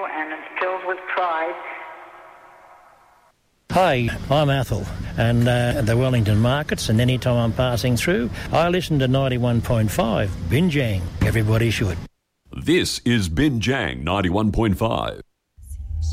and it's filled with pride. Hi, I'm Athol, and the Wellington markets, and any time I'm passing through, I listen to 91.5, Binjang. Everybody should. This is Binjang 91.5.